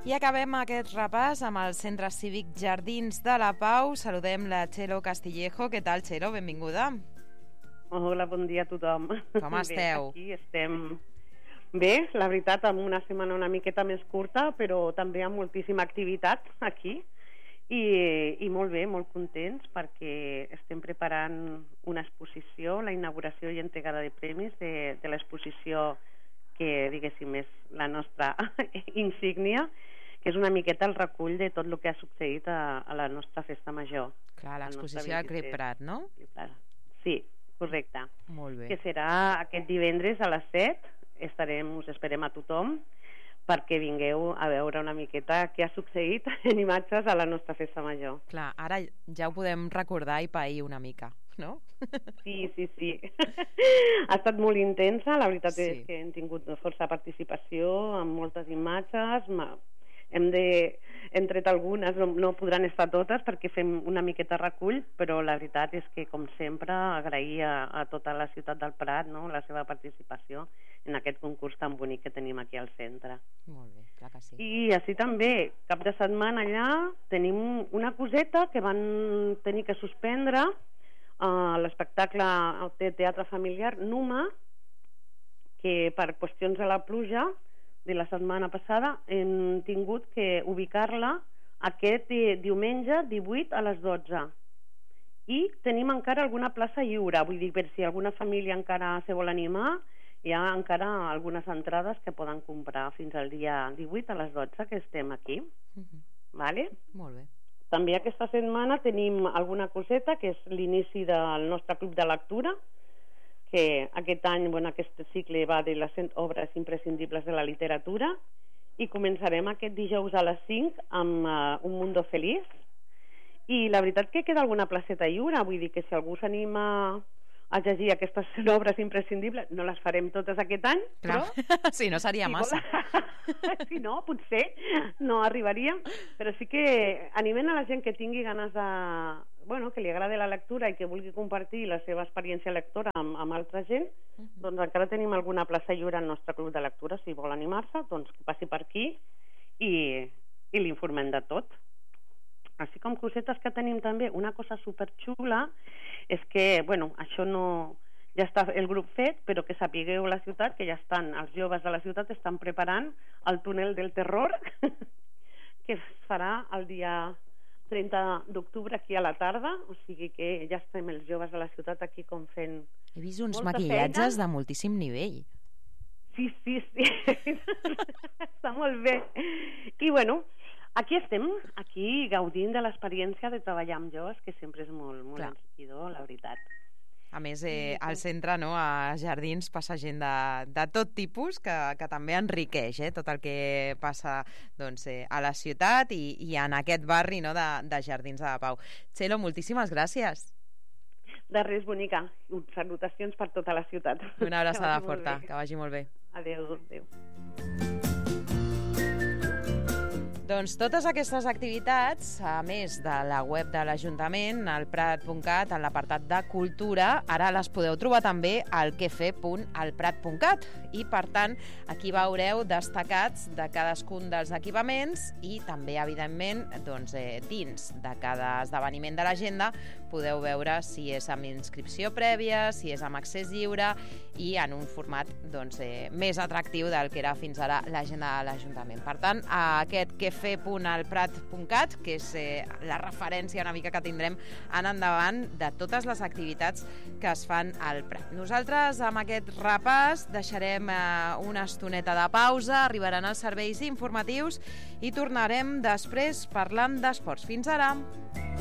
I acabem aquest repàs amb el Centre Cívic Jardins de la Pau. Saludem la Txelo Castillejo. Què tal, Txelo? Benvinguda. Hola, bon dia a tothom. Com esteu? Bé, aquí estem bé, la veritat, amb una setmana una miqueta més curta, però també amb moltíssima activitat aquí. I molt bé, molt contents, perquè estem preparant una exposició, la inauguració i entregada de premis de l'exposició que, diguéssim, és la nostra insígnia, que és una miqueta el recull de tot el que ha succeït a la nostra festa major. Clar, l'exposició del Crip Prat, no? Sí, correcte. Molt bé. Que serà aquest divendres a les 7. Us esperem a tothom perquè vingueu a veure una miqueta què ha succeït en imatges a la nostra festa major. Clar, ara ja ho podem recordar i pair una mica, no? Sí. Ha estat molt intensa, la veritat és que hem tingut força participació amb moltes imatges. Hem tret algunes, no podran estar totes perquè fem una miqueta recull, però la veritat és que, com sempre, agrair a tota la ciutat del Prat, no?, la seva participació en aquest concurs tan bonic que tenim aquí al centre. Molt bé, clar que sí. I així també, cap de setmana allà tenim una coseta que van tenir que suspendre, l'espectacle de teatre familiar Numa, que per qüestions de la pluja de la setmana passada hem tingut que ubicar-la aquest diumenge 18 a les 12. I tenim encara alguna plaça lliure, vull dir, per si alguna família encara se vol animar, hi ha encara algunes entrades que poden comprar fins al dia 18 a les 12 que estem aquí. Vale? Molt bé. També aquesta setmana tenim alguna coseta, que és l'inici del nostre club de lectura, que aquest any, aquest cicle va de les 100 obres imprescindibles de la literatura, i començarem aquest dijous a les 5 amb Un Mundo Feliz. I la veritat que queda alguna placeta lliure, vull dir que si algú s'anima a llegir aquestes obres imprescindibles, no les farem totes aquest any, però... Sí, no seria massa. Si no, potser no arribaríem, però sí que animem a la gent que tingui ganes de... que li agradi la lectura i que vulgui compartir la seva experiència lectora amb altra gent, doncs encara tenim alguna plaça lliure al nostre club de lectura. Si vol animar-se, doncs que passi per aquí i l'informem de tot. Així com cosetes que tenim també, una cosa superxula és que, això no... ja està el grup fet, però que sapigueu la ciutat, que ja estan, els joves de la ciutat estan preparant el túnel del terror, que es farà el dia 30 d'octubre aquí a la tarda, o sigui que ja estem els joves de la ciutat aquí com fent... He vist uns maquillatges de moltíssim nivell. Sí. Està molt bé. I aquí estem, aquí gaudint de l'experiència de treballar amb joves, que sempre és molt enriquidor, la veritat. A més, al centre, no, a Jardins, passa gent de tot tipus que també enriqueix tot el que passa a la ciutat i en aquest barri, no, de Jardins de la Pau. Txelo, moltíssimes gràcies. De res, bonica. Salutacions per tota la ciutat. Una abraçada forta, que vagi molt bé. Adéu. Doncs totes aquestes activitats, a més de la web de l'Ajuntament, al prat.cat, en l'apartat de cultura, ara les podeu trobar també al quefer.alprat.cat i, per tant, aquí veureu destacats de cadascun dels equipaments i també, evidentment, dins de cada esdeveniment de l'agenda podeu veure si és amb inscripció prèvia, si és amb accés lliure i en un format més atractiu del que era fins ara l'agenda de l'Ajuntament. Per tant, aquest quefer.alprat.cat, que és la referència una mica que tindrem en endavant de totes les activitats que es fan al Prat. Nosaltres, amb aquest repàs, deixarem una estoneta de pausa, arribaran els serveis informatius i tornarem després parlant d'esports. Fins ara!